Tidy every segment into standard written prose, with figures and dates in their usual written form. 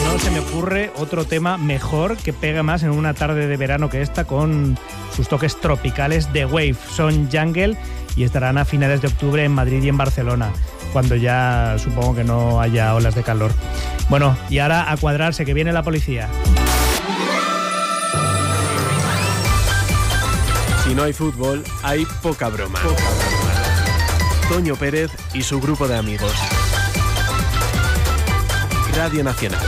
no se me ocurre otro tema mejor que pega más en una tarde de verano que esta, con sus toques tropicales de Wave. Son Jungle y estarán a finales de octubre en Madrid y en Barcelona, cuando ya supongo que no haya olas de calor. Bueno, y ahora a cuadrarse, que viene la policía. Si no hay fútbol, hay poca broma. Toño Pérez y su grupo de amigos. Radio Nacional.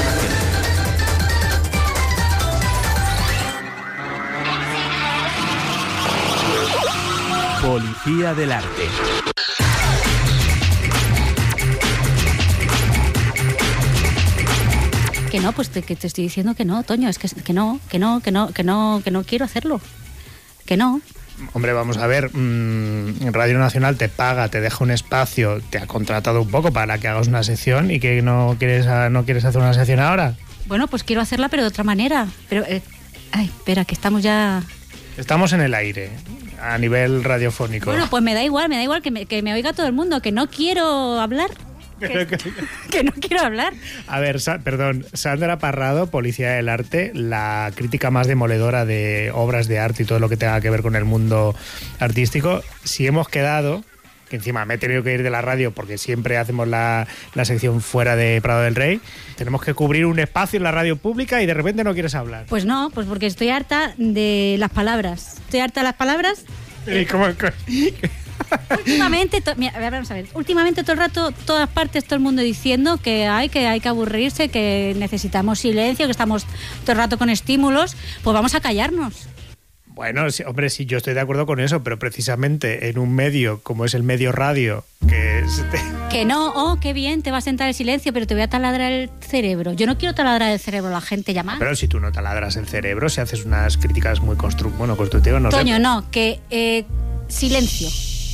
Policía del Arte. Que no, pues que te estoy diciendo que no, Toño, es que no quiero hacerlo. Que no. Hombre, vamos a ver, Radio Nacional te paga, te deja un espacio, te ha contratado un poco para que hagas una sección y que no quieres hacer una sección ahora. Bueno, pues quiero hacerla, pero de otra manera. Pero, espera, que estamos ya... Estamos en el aire, a nivel radiofónico. Bueno, pues me da igual que me oiga todo el mundo, que no quiero hablar. Que no quiero hablar. A ver, perdón, Sandra Parrado, Policía del Arte, la crítica más demoledora de obras de arte y todo lo que tenga que ver con el mundo artístico. Si hemos quedado, que encima me he tenido que ir de la radio porque siempre hacemos la sección fuera de Prado del Rey, tenemos que cubrir un espacio en la radio pública y de repente no quieres hablar. Pues no, pues porque estoy harta de las palabras. Estoy harta de las palabras. Últimamente, vamos a ver, últimamente todo el rato, todas partes, todo el mundo diciendo que hay que aburrirse, que necesitamos silencio, que estamos todo el rato con estímulos, pues vamos a callarnos. Bueno, sí, hombre, sí, yo estoy de acuerdo con eso, pero precisamente en un medio como es el medio radio, que no, qué bien, te va a sentar el silencio, pero te voy a taladrar el cerebro. Yo no quiero taladrar el cerebro a la gente ya más. Pero si tú no taladras el cerebro, si haces unas críticas muy constructivas, no sé. Toño, no, que silencio.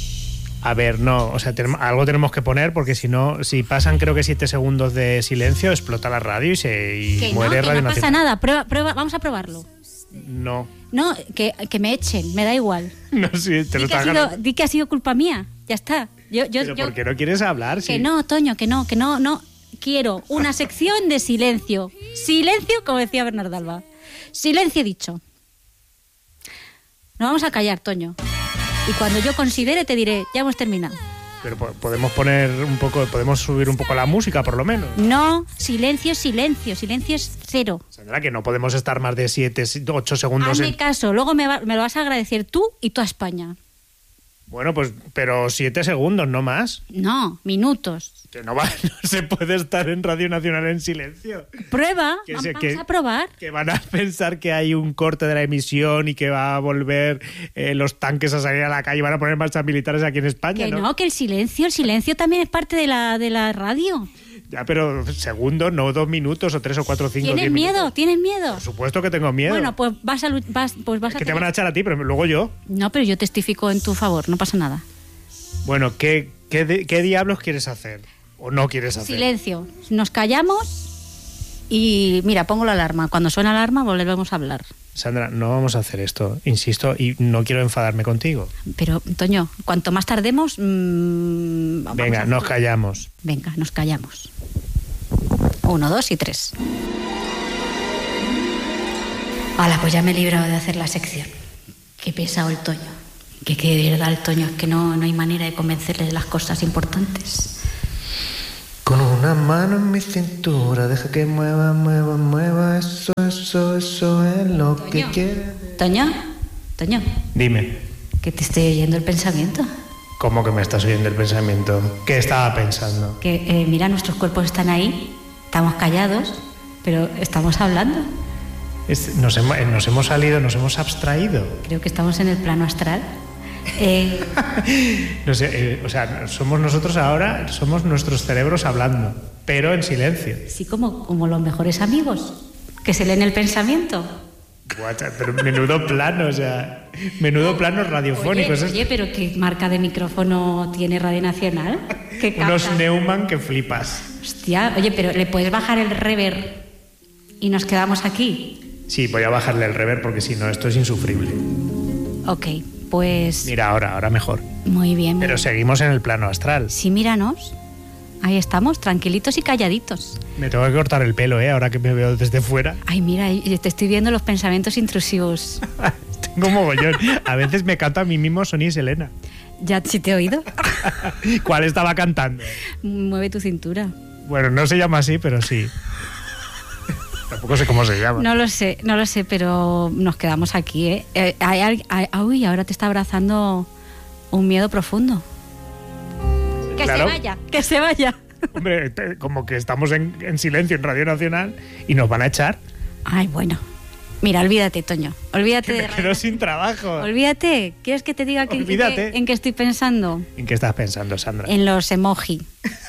A ver, no, o sea, algo tenemos que poner, porque si no, si pasan creo que 7 segundos de silencio, explota la radio y muere Radio Nacional. No pasa nada, prueba, vamos a probarlo. No. No, que me echen, me da igual. No, sí, te lo estás ganando. Di que ha sido culpa mía, ya está. ¿Pero por qué no quieres hablar? Que no, Toño, que no. Quiero una sección de silencio. Silencio, como decía Bernardo Alba. Silencio dicho. Nos vamos a callar, Toño. Y cuando yo considere te diré, ya hemos terminado. Pero podemos podemos subir un poco la música, por lo menos. No, silencio es cero. Sandra, que no podemos estar más de 7, 8 segundos. Hazme caso, luego me lo vas a agradecer tú y toda España. Bueno, pues, pero 7 segundos, no más. No, minutos. Que no se puede estar en Radio Nacional en silencio. Prueba, vamos a probar. Que van a pensar que hay un corte de la emisión y que va a volver los tanques a salir a la calle y van a poner marchas militares aquí en España. Que no, que el silencio también es parte de la radio. Ya, pero segundos, no 2 minutos o 3 o 4 o 5. ¿Tienes miedo? ¿Tienes miedo? Por supuesto que tengo miedo. Bueno, pues vas a que te van a echar a ti, pero luego yo. No, pero yo testifico en tu favor, no pasa nada. Bueno, ¿qué diablos quieres hacer? ¿O no quieres hacer? Silencio. Nos callamos y mira, pongo la alarma. Cuando suena la alarma volvemos a hablar. Sandra, no vamos a hacer esto, insisto, y no quiero enfadarme contigo. Pero, Toño, cuanto más tardemos... Venga, nos callamos. Venga, nos callamos. 1, 2 y 3. Hala, pues ya me he librado de hacer la sección. Qué pesado el Toño. Que de verdad el Toño es que no hay manera de convencerle de las cosas importantes. Con una mano en mi cintura, deja que mueva, eso es lo Toño. Que quiere. Toño. Dime. Que te estoy oyendo el pensamiento. ¿Cómo que me estás oyendo el pensamiento? ¿Qué estaba pensando? Que mira, nuestros cuerpos están ahí, estamos callados, pero estamos hablando. Nos hemos salido, nos hemos abstraído. Creo que estamos en el plano astral. No sé, o sea, somos nosotros ahora, somos nuestros cerebros hablando, pero en silencio. Sí, como los mejores amigos, que se leen el pensamiento. Pero menudo plano, o sea, menudo plano radiofónico. Oye, pero ¿qué marca de micrófono tiene Radio Nacional? Unos Neumann que flipas. Hostia, oye, pero ¿le puedes bajar el reverb y nos quedamos aquí? Sí, voy a bajarle el reverb porque si no, esto es insufrible. Ok. Pues... Mira, ahora mejor. Muy bien. Pero seguimos en el plano astral. Sí, míranos. ahí estamos, tranquilitos y calladitos. Me tengo que cortar el pelo, ahora que me veo desde fuera. Ay, mira, te estoy viendo los pensamientos intrusivos. Tengo mogollón. A veces me canto a mí mismo Sonia y Selena. ¿Ya sí te he oído? ¿Cuál estaba cantando? Mueve tu cintura. Bueno, no se llama así, pero sí. Tampoco sé cómo se llama. No lo sé, pero nos quedamos aquí, Uy, ahora te está abrazando un miedo profundo. Claro. Que se vaya. Hombre, como que estamos en silencio en Radio Nacional y nos van a echar. Ay, bueno. Mira, olvídate, Toño. Olvídate que me quedo sin trabajo. Olvídate. ¿Quieres que te diga en qué estoy pensando? ¿En qué estás pensando, Sandra? En los emoji.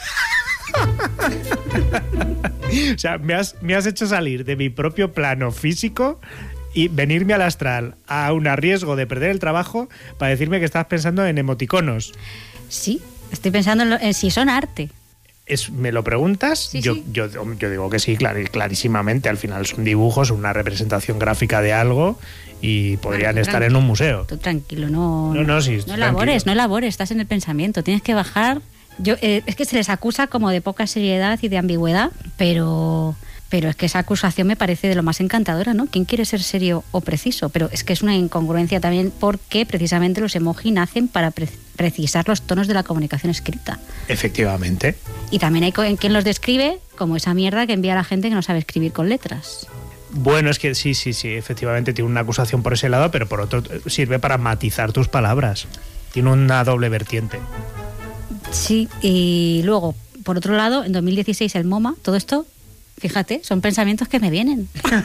O sea, me has hecho salir de mi propio plano físico y venirme al astral a un riesgo de perder el trabajo para decirme que estás pensando en emoticonos. Sí, estoy pensando en si son arte. ¿Me lo preguntas? Sí, yo digo que sí, clarísimamente. Al final son dibujos, una representación gráfica de algo y podrían estar en un museo. Tú tranquilo, no elabores, estás en el pensamiento, tienes que bajar. Es que se les acusa como de poca seriedad y de ambigüedad, pero es que esa acusación me parece de lo más encantadora, ¿no? ¿Quién quiere ser serio o preciso? Pero es que es una incongruencia también porque precisamente los emoji nacen para precisar los tonos de la comunicación escrita. Efectivamente. Y también hay quien los describe como esa mierda que envía a la gente que no sabe escribir con letras. Bueno, es que sí, efectivamente tiene una acusación por ese lado, pero por otro sirve para matizar tus palabras. Tiene una doble vertiente. Sí, y luego, por otro lado, en 2016 el MoMA, todo esto, fíjate, son pensamientos que me vienen.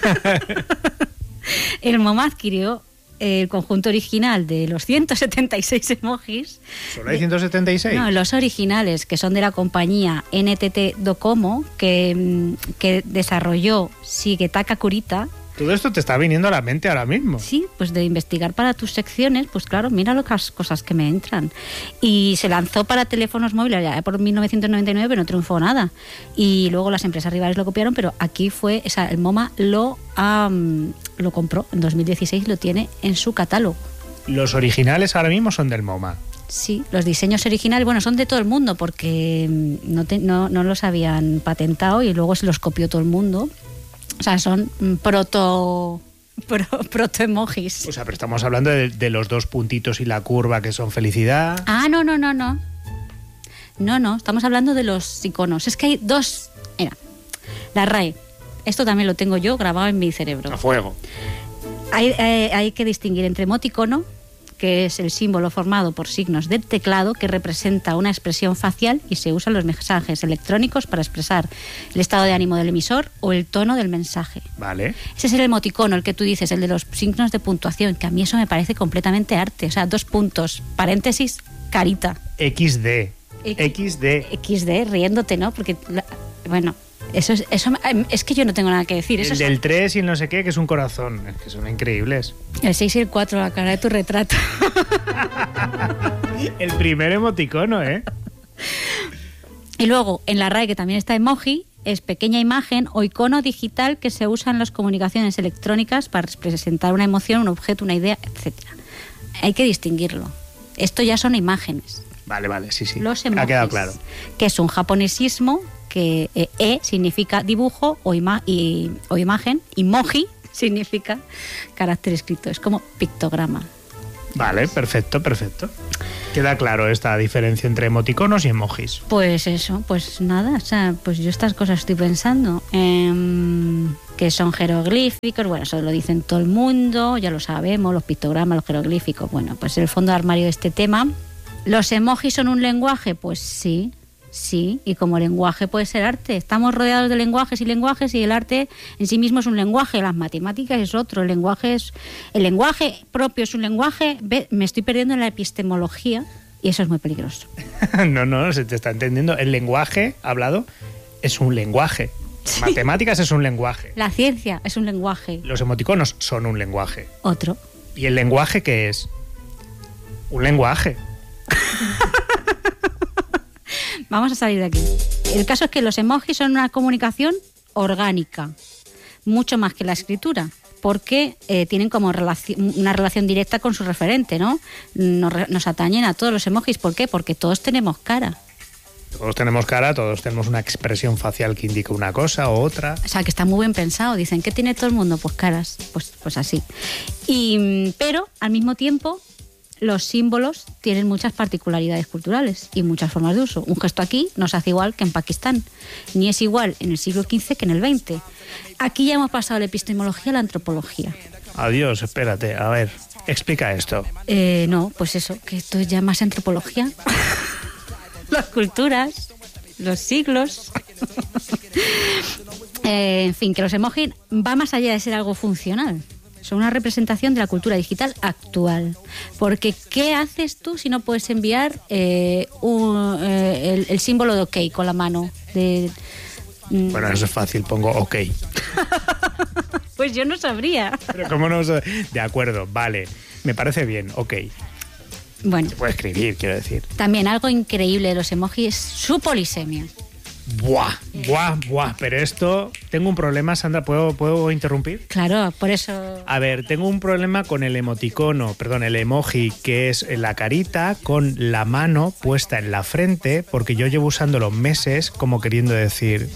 El MoMA adquirió el conjunto original de los 176 emojis. ¿Solo hay 176? No, los originales, que son de la compañía NTT Docomo, que desarrolló Shigetaka Kurita. Todo esto te está viniendo a la mente ahora mismo. Sí, pues de investigar para tus secciones, pues claro, mira las cosas que me entran. Y se lanzó para teléfonos móviles ya por 1999, pero no triunfó nada. Y luego las empresas rivales lo copiaron, pero aquí el MoMA lo compró en 2016 y lo tiene en su catálogo. Los originales ahora mismo son del MoMA. Sí, los diseños originales, bueno, son de todo el mundo porque no los habían patentado y luego se los copió todo el mundo. O sea, son proto emojis. O sea, pero estamos hablando de los dos puntitos y la curva que son felicidad. Ah, no. No, estamos hablando de los iconos. Es que hay dos. Mira, la RAE. Esto también lo tengo yo grabado en mi cerebro. A fuego. Hay que distinguir entre emoticono, que es el símbolo formado por signos del teclado que representa una expresión facial y se usan los mensajes electrónicos para expresar el estado de ánimo del emisor o el tono del mensaje. Vale. Ese es el emoticono, el que tú dices, el de los signos de puntuación, que a mí eso me parece completamente arte. O sea, 2 puntos, paréntesis, carita. XD, riéndote, ¿no? Porque, bueno... Eso es que yo no tengo nada que decir. El del 3 y el no sé qué, que es un corazón. Es que son increíbles. El 6 y el 4, la cara de tu retrato. El primer emoticono, ¿eh? Y luego, en la RAE, que también está emoji, es pequeña imagen o icono digital que se usa en las comunicaciones electrónicas para representar una emoción, un objeto, una idea, etc. Hay que distinguirlo. Esto ya son imágenes. Vale, sí. Los emojis, ha quedado claro. Que es un japonesismo que significa dibujo o imagen, emoji significa carácter escrito, es como pictograma. Vale, perfecto. Queda claro esta diferencia entre emoticonos y emojis. Pues eso, pues nada, o sea, pues yo estas cosas estoy pensando, que son jeroglíficos, bueno, eso lo dicen todo el mundo, ya lo sabemos, los pictogramas, los jeroglíficos, bueno, pues el fondo de armario de este tema. ¿Los emojis son un lenguaje? Pues sí, y como lenguaje puede ser arte. Estamos rodeados de lenguajes y el arte en sí mismo es un lenguaje, las matemáticas es otro, el lenguaje propio es un lenguaje. Me estoy perdiendo en la epistemología y eso es muy peligroso. No, se te está entendiendo. El lenguaje hablado es un lenguaje. Sí. Matemáticas es un lenguaje. La ciencia es un lenguaje. Los emoticonos son un lenguaje. Otro. ¿Y el lenguaje qué es? Un lenguaje. Vamos a salir de aquí. El caso es que los emojis son una comunicación orgánica, mucho más que la escritura, porque tienen como una relación directa con su referente, ¿no? Nos atañen a todos los emojis. ¿Por qué? Porque todos tenemos cara. Todos tenemos cara, todos tenemos una expresión facial que indica una cosa o otra. O sea, que está muy bien pensado. Dicen, ¿qué tiene todo el mundo? Pues caras, pues así. Pero, al mismo tiempo, los símbolos tienen muchas particularidades culturales y muchas formas de uso. Un gesto aquí no se hace igual que en Pakistán, ni es igual en el siglo XV que en el XX. Aquí ya hemos pasado de la epistemología a la antropología. Adiós, espérate, a ver, explica esto. No, pues eso, que esto es ya más antropología. Las culturas, los siglos. En fin, que los emojis va más allá de ser algo funcional. Son una representación de la cultura digital actual. Porque, ¿qué haces tú si no puedes enviar el símbolo de OK con la mano? Bueno, eso es fácil, pongo OK. Pues yo no sabría. Pero ¿cómo no? De acuerdo, vale, me parece bien, OK. Bueno. Se puede escribir, quiero decir. También algo increíble de los emojis es su polisemia. Buah, pero esto... Tengo un problema, Sandra, ¿puedo interrumpir? Claro, por eso... A ver, tengo un problema con el el emoji, que es la carita con la mano puesta en la frente, porque yo llevo usándolo meses como queriendo decir,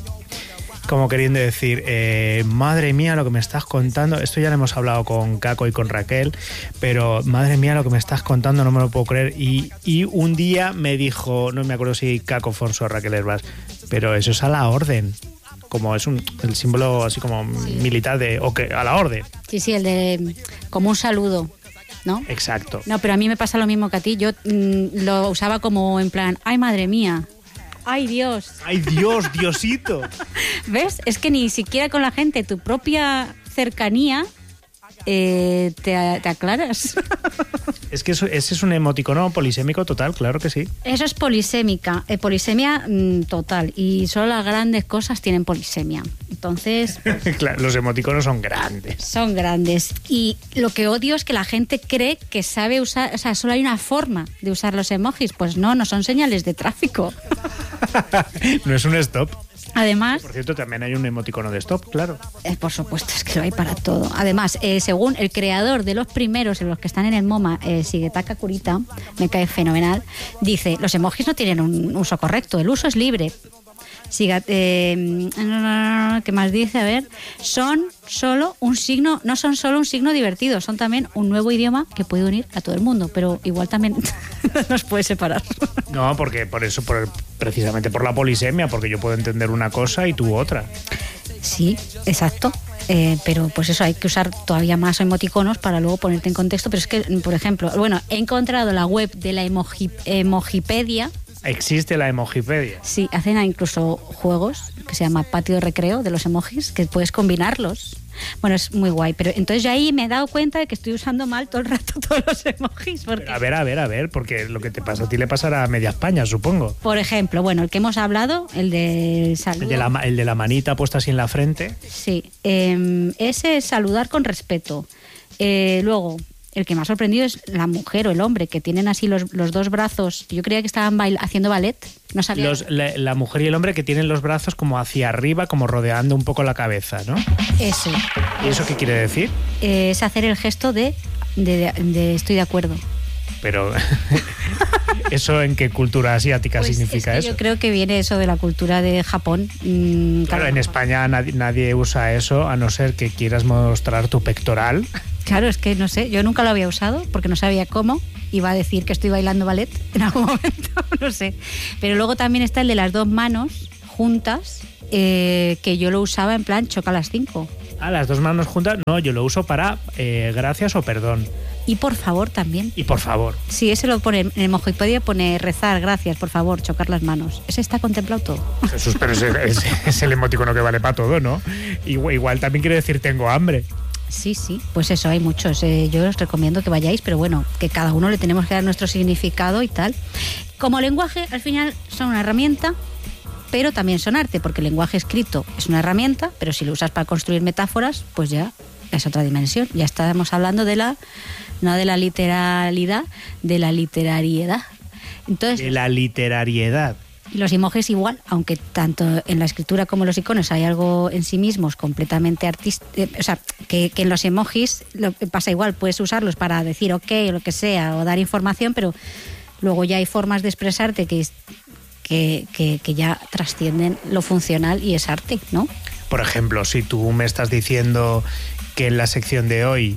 madre mía lo que me estás contando. Esto ya lo hemos hablado con Caco y con Raquel, pero madre mía lo que me estás contando, no me lo puedo creer. Y un día me dijo, no me acuerdo si Caco Fonso o Raquel Herbas, pero eso es a la orden. Como es el símbolo así como militar de OK, a la orden. Sí, el de como un saludo, ¿no? Exacto. No, pero a mí me pasa lo mismo que a ti. Yo lo usaba como en plan, ay, madre mía. ¡Ay, Dios! ¡Ay, Dios, Diosito! ¿Ves? Es que ni siquiera con la gente, tu propia cercanía, te aclaras. Es que ese es un emoticono polisémico total, claro que sí. Eso es polisémica, polisemia total. Y solo las grandes cosas tienen polisemia. Entonces... Pues, claro, los emoticonos son grandes. Son grandes. Y lo que odio es que la gente cree que sabe usar... O sea, solo hay una forma de usar los emojis. Pues no son señales de tráfico. No es un stop. Además... Por cierto, también hay un emoticono de stop, claro. Por supuesto, es que lo hay para todo. Además, según el creador de los primeros, en los que están en el MoMA, Shigetaka Kurita, me cae fenomenal, dice, los emojis no tienen un uso correcto, el uso es libre. ¿Qué más dice? A ver, no son solo un signo divertido, son también un nuevo idioma que puede unir a todo el mundo, pero igual también nos puede separar. No, porque precisamente por la polisemia, porque yo puedo entender una cosa y tú otra. Sí, exacto. Pero pues eso, hay que usar todavía más emoticonos para luego ponerte en contexto. Pero es que, por ejemplo, he encontrado la web de la Emojipedia. ¿Existe la Emojipedia? Sí, hacen incluso juegos que se llama Patio de Recreo de los emojis, que puedes combinarlos. Bueno, es muy guay, pero entonces yo ahí me he dado cuenta de que estoy usando mal todo el rato todos los emojis. Porque... A ver, porque lo que te pasa a ti le pasará a media España, supongo. Por ejemplo, el que hemos hablado, el de saludo. El de la manita puesta así en la frente. Sí, ese es saludar con respeto. Luego... El que me ha sorprendido es la mujer o el hombre, que tienen así los dos brazos. Yo creía que estaban haciendo ballet. No sabía. La mujer y el hombre que tienen los brazos como hacia arriba, como rodeando un poco la cabeza, ¿no? Eso. ¿Y eso qué quiere decir? Es hacer el gesto de estoy de acuerdo. Pero, ¿eso en qué cultura asiática significa eso? Yo creo que viene eso de la cultura de Japón. Claro, en España nadie usa eso, a no ser que quieras mostrar tu pectoral. Claro, es que no sé, yo nunca lo había usado porque no sabía cómo. Iba a decir que estoy bailando ballet en algún momento, no sé. Pero luego también está el de las dos manos juntas, que yo lo usaba en plan choca a las 5. Ah, las dos manos juntas, no, yo lo uso para gracias o perdón. Y por favor también. Y por favor. Sí, ese lo pone en el Emojipedia, pone rezar, gracias, por favor, chocar las manos. Ese está contemplado todo. Jesús, pero es el emoticono que vale para todo, ¿no? Igual también quiere decir tengo hambre. Sí, pues eso, hay muchos. Yo os recomiendo que vayáis, pero bueno, que cada uno le tenemos que dar nuestro significado y tal. Como lenguaje, al final son una herramienta, pero también son arte, porque el lenguaje escrito es una herramienta, pero si lo usas para construir metáforas, pues ya es otra dimensión. Ya estamos hablando no de la literalidad, de la literariedad. Entonces, de la literariedad. Los emojis igual, aunque tanto en la escritura como en los iconos hay algo en sí mismos completamente artístico, o sea, que en los emojis pasa igual, puedes usarlos para decir ok o lo que sea, o dar información, pero luego ya hay formas de expresarte que que ya trascienden lo funcional y es arte, ¿no? Por ejemplo, si tú me estás diciendo que en la sección de hoy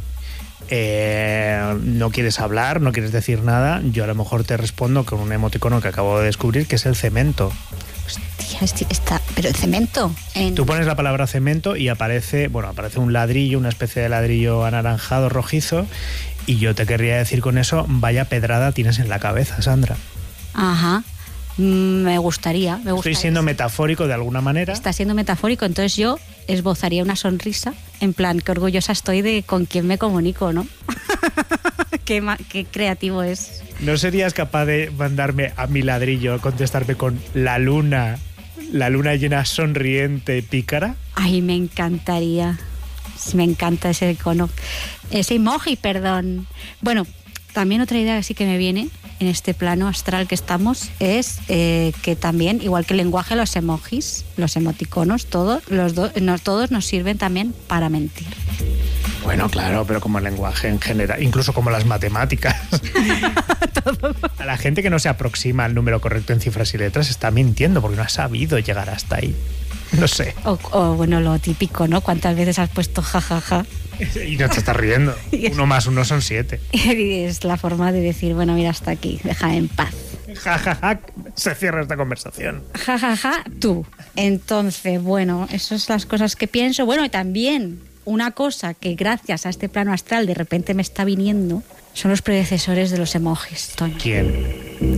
no quieres hablar, no quieres decir nada, yo a lo mejor te respondo con un emoticono que acabo de descubrir, que es el cemento. Hostia, pero el cemento... Tú pones la palabra cemento y aparece un ladrillo, una especie de ladrillo anaranjado, rojizo, y yo te querría decir con eso, vaya pedrada tienes en la cabeza, Sandra. Ajá. Me gustaría. Estoy siendo metafórico de alguna manera. Está siendo metafórico, entonces yo esbozaría una sonrisa, en plan, qué orgullosa estoy de con quién me comunico, ¿no? qué creativo es. ¿No serías capaz de mandarme a mi ladrillo, contestarme con la luna llena, sonriente, pícara? Ay, me encantaría. Me encanta ese icono. Ese emoji, perdón. Bueno, también otra idea que sí que me viene en este plano astral que estamos es que también, igual que el lenguaje, los emojis, los emoticonos, todos nos sirven también para mentir. Bueno, claro, pero como el lenguaje en general, incluso como las matemáticas. Todo. A la gente que no se aproxima al número correcto en cifras y letras está mintiendo porque no ha sabido llegar hasta ahí. No sé. O bueno, lo típico, ¿no? ¿Cuántas veces has puesto jajaja? Y no te estás riendo. 1 más 1 son 7. Y es la forma de decir, bueno, mira, hasta aquí, déjame en paz. Jajaja, se cierra esta conversación. Jajaja, tú. Entonces, bueno, esas son las cosas que pienso. Bueno, y también una cosa que gracias a este plano astral de repente me está viniendo son los predecesores de los emojis, Toño. ¿Quién?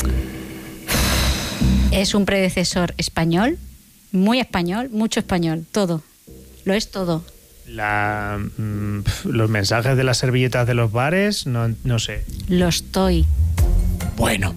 Es un predecesor español, muy español, mucho español, todo. Lo es todo. Los mensajes de las servilletas de los bares, no sé. Los estoy. Bueno.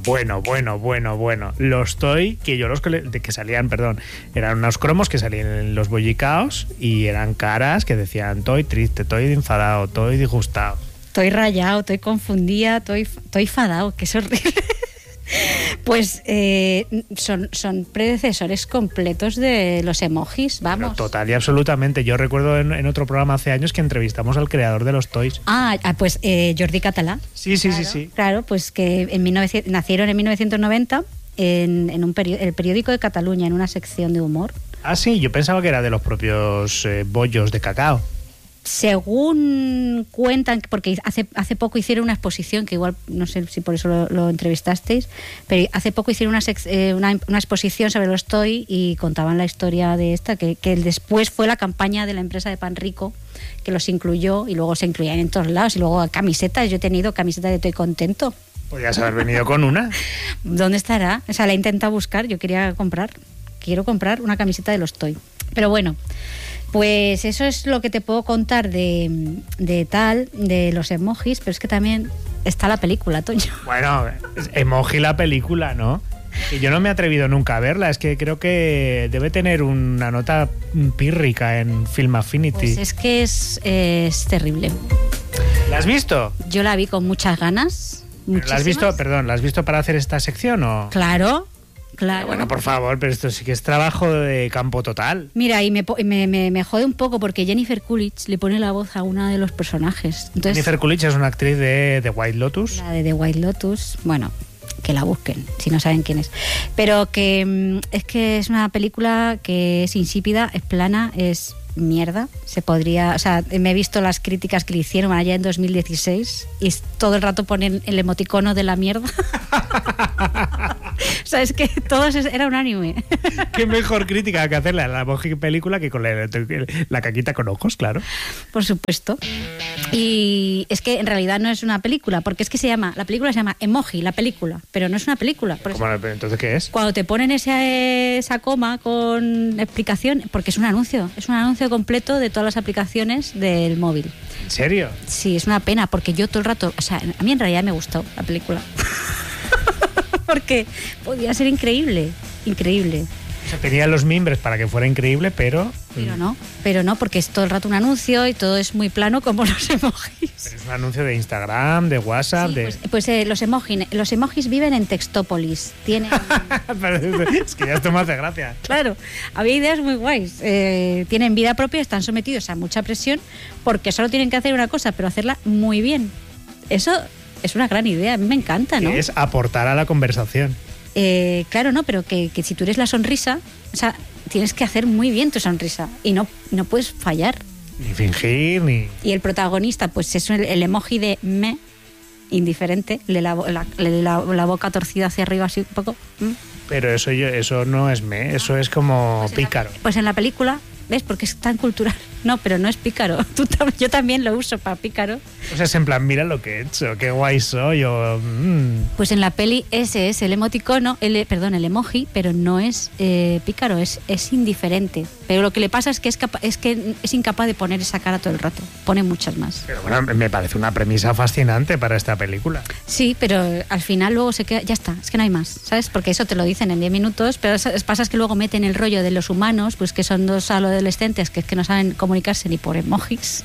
Los toy, que yo que salían, eran unos cromos que salían en los bollicaos y eran caras que decían toy triste, toy enfadado, toy disgustado. Estoy rayado, estoy confundida, estoy enfadado, que es horrible. Pues son predecesores completos de los emojis, vamos. Pero total y absolutamente. Yo recuerdo en otro programa hace años que entrevistamos al creador de los toys. Pues Jordi Català. Sí. Claro, pues que nacieron en 1990 en el periódico de Cataluña, en una sección de humor. Ah, sí, yo pensaba que era de los propios bollos de cacao. Según cuentan, porque hace poco hicieron una exposición, que igual no sé si por eso lo entrevistasteis, pero hace poco hicieron una exposición sobre los toy y contaban la historia de esta, que después fue la campaña de la empresa de Pan Rico que los incluyó y luego se incluían en todos lados y luego camisetas. Yo he tenido camiseta de Estoy Contento. Podrías haber venido con una. ¿Dónde estará? O sea, la he intentado buscar. Quiero comprar una camiseta de los toy. Pero bueno, pues eso es lo que te puedo contar de los emojis, pero es que también está la película, Toño. Bueno, emoji la película, ¿no? Que yo no me he atrevido nunca a verla, es que creo que debe tener una nota pírrica en Film Affinity. Pues es que es terrible. ¿La has visto? Yo la vi con muchas ganas. ¿La has visto para hacer esta sección o...? Claro. Bueno, por favor, pero esto sí que es trabajo de campo total. Mira, y me jode un poco porque Jennifer Coolidge le pone la voz a una de los personajes. Entonces, Jennifer Coolidge es una actriz de The White Lotus. La de The White Lotus, bueno, que la busquen, si no saben quién es. Pero que es que es una película que es insípida, es plana, es mierda. Me he visto las críticas que le hicieron allá en 2016 y todo el rato ponen el emoticono de la mierda. O sea, es que todo era unánime. Qué mejor crítica que hacerle a la película que con la caquita con ojos, claro. Por supuesto. Y es que en realidad no es una película, porque es que la película se llama Emoji, la película, pero no es una película. ¿Entonces qué es? Cuando te ponen esa coma con explicación, porque es un anuncio completo de todas las aplicaciones del móvil. ¿En serio? Sí, es una pena, porque yo todo el rato, a mí en realidad me gustó la película. Porque podía ser increíble. O sea, tenía los mimbres para que fuera increíble, pero no, porque es todo el rato un anuncio y todo es muy plano como los emojis. Pero es un anuncio de Instagram, de WhatsApp, sí, pues los emojis viven en Textópolis. Tienen... Es que ya esto me hace gracia. Claro, había ideas muy guays. Tienen vida propia, están sometidos a mucha presión porque solo tienen que hacer una cosa, pero hacerla muy bien. Eso es una gran idea, a mí me encanta, ¿no? Es aportar a la conversación. Claro, no, pero que si tú eres la sonrisa, o sea, tienes que hacer muy bien tu sonrisa y no puedes fallar. Ni fingir, ni... Y el protagonista, pues es el emoji de me, indiferente, la boca torcida hacia arriba así un poco. Pero eso no es me, eso es como pues pícaro. Pues en la película, ¿ves? Porque es tan cultural. No, pero no es pícaro. Yo también lo uso para pícaro. O sea, es en plan, mira lo que he hecho, qué guay soy. Pues en la peli ese es el emoticono, el emoji, pero no es pícaro, es indiferente. Pero lo que le pasa es que es incapaz de poner esa cara todo el rato. Pone muchas más. Pero bueno, me parece una premisa fascinante para esta película. Sí, pero al final luego se queda, ya está, es que no hay más, ¿sabes? Porque eso te lo dicen en 10 minutos, pero pasa es que luego meten el rollo de los humanos, pues que son dos adolescentes que no saben comunicarse ni por emojis.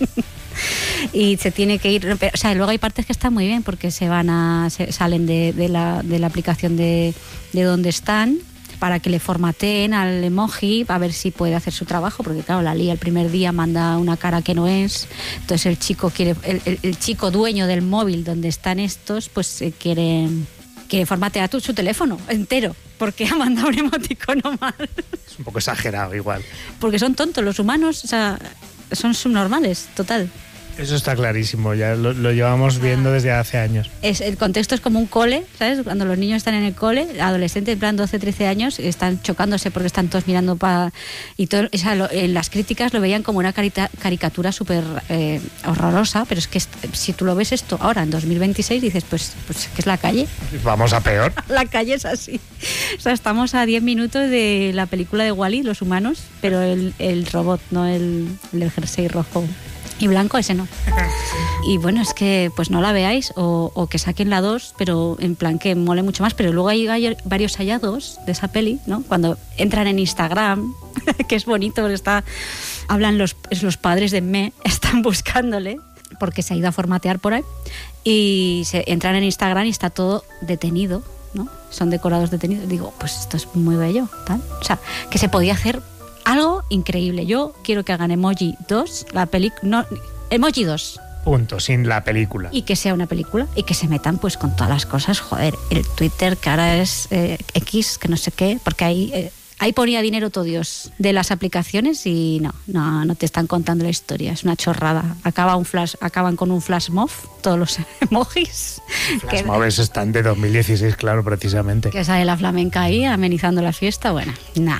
Y se tiene que ir, o sea, luego hay partes que están muy bien porque salen de la aplicación de donde están para que le formateen al emoji a ver si puede hacer su trabajo, porque claro, la lía el primer día manda una cara que no es, entonces el chico el chico dueño del móvil donde están estos, pues quiere formatear su teléfono entero porque ha mandado un emoticono mal. Es un poco exagerado igual. Porque son tontos los humanos, o sea, son subnormales, total. Eso está clarísimo, ya lo llevamos viendo desde hace años. El contexto es como un cole, ¿sabes? Cuando los niños están en el cole, adolescentes, en plan 12, 13 años, están chocándose porque están todos mirando y todo, o sea, en las críticas lo veían como una caricatura súper horrorosa, pero es que si tú lo ves esto ahora, en 2026, dices, pues que es la calle. Vamos a peor. La calle es así. O sea, estamos a 10 minutos de la película de Wall-E, los humanos, pero el robot, no el del jersey rojo y blanco, ese no. Y bueno, es que pues no la veáis o que saquen la 2, pero en plan que mole mucho más. Pero luego hay varios hallazgos de esa peli, ¿no? Cuando entran en Instagram, que es bonito, porque hablan los padres de Me, están buscándole porque se ha ido a formatear por ahí y entran en Instagram y está todo detenido, ¿no? Son decorados detenidos. Digo, pues esto es muy bello, tal. O sea, que se podía hacer algo increíble. Yo quiero que hagan Emoji 2, Emoji 2. Punto, sin la película. Y que sea una película y que se metan pues con todas las cosas. Joder, el Twitter que ahora es X, que no sé qué, porque ahí ponía dinero todo Dios de las aplicaciones y no te están contando la historia, es una chorrada. Acaban con un flash mob, todos los emojis. Flash mobs están de 2016, claro, precisamente. Que sale la flamenca ahí amenizando la fiesta, bueno, nah.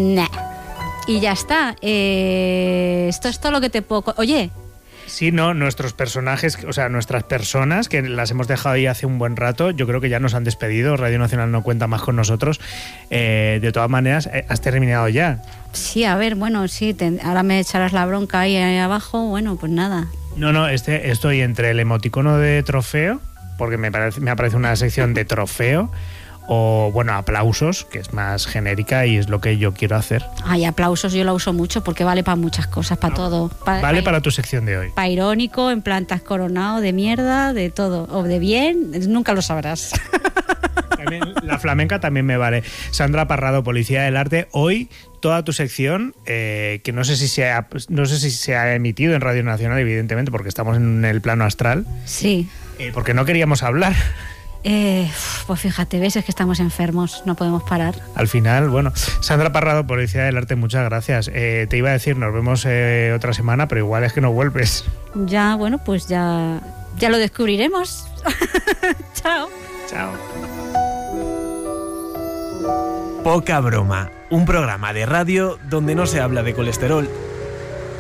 Y ya está. Esto es todo lo que te puedo... Oye. Sí, no, nuestros personajes, o sea, nuestras personas, que las hemos dejado ahí hace un buen rato, yo creo que ya nos han despedido, Radio Nacional no cuenta más con nosotros. De todas maneras, ¿has terminado ya? Sí, a ver, bueno, sí, ahora me echarás la bronca ahí abajo, bueno, pues nada. No, estoy entre el emoticono de trofeo, porque me aparece una sección de trofeo, o bueno, aplausos, que es más genérica y es lo que yo quiero hacer. Ay, aplausos yo la uso mucho porque vale para muchas cosas, para todo. Vale para tu sección de hoy. Para irónico, en plan estás coronado, de mierda, de todo. O de bien, nunca lo sabrás. También, la flamenca también me vale. Sandra Parrado, Policía del Arte. Hoy toda tu sección, que no sé si se ha emitido en Radio Nacional, evidentemente, porque estamos en el plano astral. Sí. Porque no queríamos hablar. Pues fíjate, ves, es que estamos enfermos, no podemos parar. Al final, bueno, Sandra Parrado, Policía del Arte, muchas gracias. Te iba a decir, nos vemos otra semana, pero igual es que no vuelves. Ya, bueno, pues ya lo descubriremos. Chao. Chao. Poca broma, un programa de radio donde no se habla de colesterol